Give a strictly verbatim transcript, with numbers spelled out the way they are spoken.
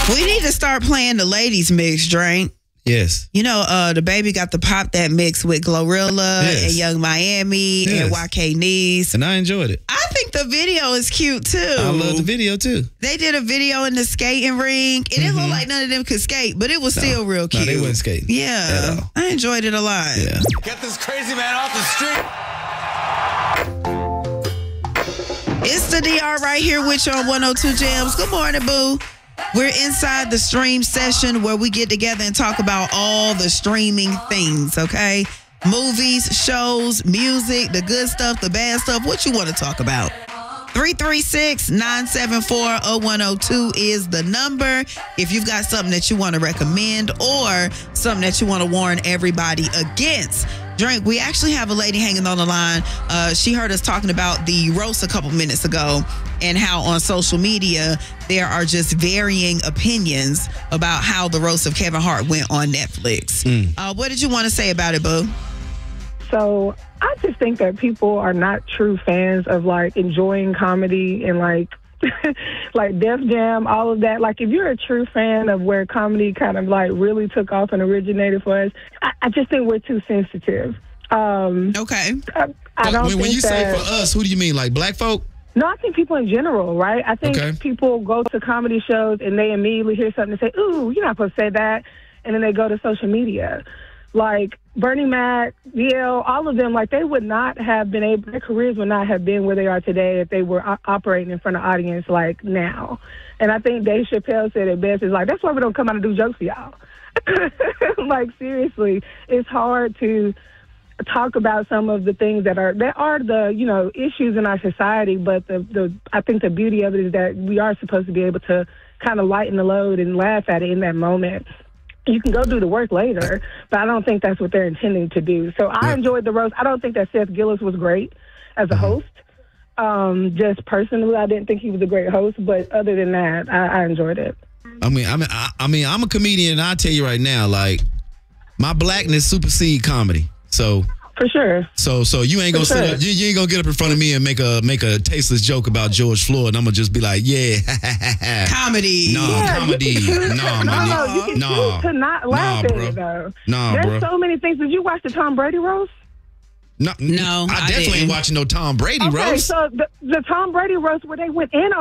We need to start playing the ladies mix, drink. Yes. You know, uh, the baby got the pop that mix with Glorilla yes. and Young Miami yes. and Y K Nice. And I enjoyed it. I think the video is cute too. I love the video too. They did a video in the skating rink. It didn't mm-hmm. look like none of them could skate, but it was no. still real cute. No, they wouldn't skate. Yeah. I enjoyed it a lot. Yeah. Get this crazy man off the street. It's the D R right here with you on one oh two Jams. Good morning, boo. We're inside the stream session where we get together and talk about all the streaming things, okay? Movies, shows, music, the good stuff, the bad stuff. What you want to talk about? three three six, nine seven four, oh one oh two is the number. If you've got something that you want to recommend or something that you want to warn everybody against. Drink, we actually have a lady hanging on the line. Uh, she heard us talking about the roast a couple minutes ago and how on social media there are just varying opinions about how the roast of Kevin Hart went on Netflix. Mm. Uh, what did you want to say about it, boo? So I just think that people are not true fans of like enjoying comedy and like like Def Jam, all of that. Like if you're a true fan of where comedy kind of like really took off and originated for us, I, I just think we're too sensitive. Um, okay. I, I don't when, think when you that, say for us, who do you mean? Like black folk? No, I think people in general, right? I think okay. people go to comedy shows and they immediately hear something and say, ooh, you're not supposed to say that. And then they go to social media. Like Bernie Mac, D L, all of them, like they would not have been able, their careers would not have been where they are today if they were o- operating in front of audience like now. And I think Dave Chappelle said it best, is like, that's why we don't come out and do jokes for y'all. Like seriously, it's hard to talk about some of the things that are, that are the, you know, issues in our society, but the, the I think the beauty of it is that we are supposed to be able to kind of lighten the load and laugh at it in that moment. You can go do the work later, but I don't think that's what they're intending to do. So I yeah. enjoyed the roast. I don't think that Seth Gillis was great as a mm-hmm. host. Um, just personally, I didn't think he was a great host, but other than that, I, I enjoyed it. I mean, I mean, I, I mean, I'm a comedian, and I'll tell you right now, like my blackness supersede comedy. So. For sure. So, so you ain't gonna For sit sure. up, you, you ain't gonna get up in front of me and make a make a tasteless joke about George Floyd, and I'm gonna just be like, yeah, comedy. No, yeah, comedy. No, no, man. no, you can No, choose to not laugh nah, at bro. it though. Nah, There's bro. so many things. Did you watch the Tom Brady roast? No, no, I, I definitely didn't. ain't watching no Tom Brady okay, roast. so the, the Tom Brady roast where they went in on